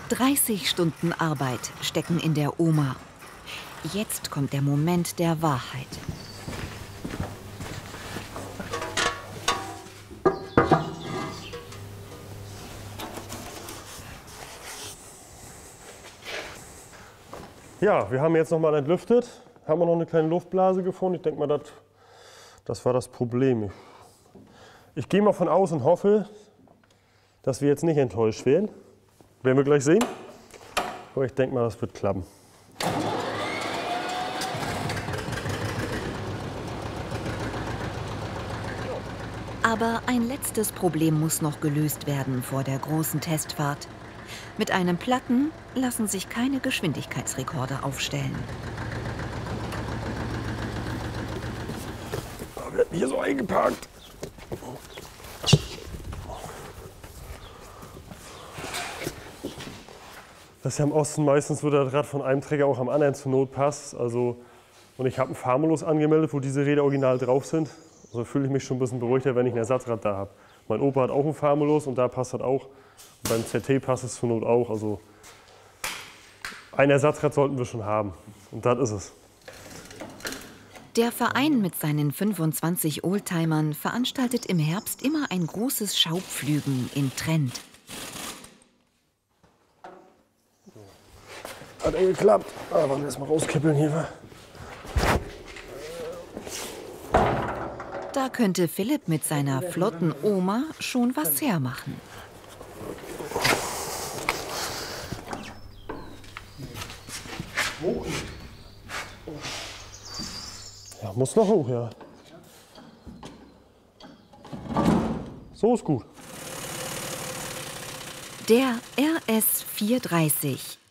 30 Stunden Arbeit stecken in der Oma. Jetzt kommt der Moment der Wahrheit. Ja, wir haben jetzt noch mal entlüftet. Haben wir noch eine kleine Luftblase gefunden. Ich denke mal, das war das Problem. Ich gehe mal von aus und hoffe, dass wir jetzt nicht enttäuscht werden. Werden wir gleich sehen. Aber ich denke mal, das wird klappen. Aber ein letztes Problem muss noch gelöst werden vor der großen Testfahrt. Mit einem Platten lassen sich keine Geschwindigkeitsrekorde aufstellen. Da wird hier so eingepackt. Das ist ja im Osten meistens, wo das Rad von einem Träger auch am anderen zur Not passt. Also, und ich habe einen Fahrmodus angemeldet, wo diese Räder original drauf sind. Also fühle ich mich schon ein bisschen beruhigter, wenn ich ein Ersatzrad da habe. Mein Opa hat auch einen Fahrmodus und da passt das auch. Und beim ZT passt es zur Not auch. Also ein Ersatzrad sollten wir schon haben. Und das ist es. Der Verein mit seinen 25 Oldtimern veranstaltet im Herbst immer ein großes Schaupflügen in Trend. Hat geklappt. Aber wir erstmal rauskippeln hier. Da könnte Philipp mit seiner flotten Oma schon was hermachen. Ja, muss noch hoch, ja. So ist gut. Der RS 430,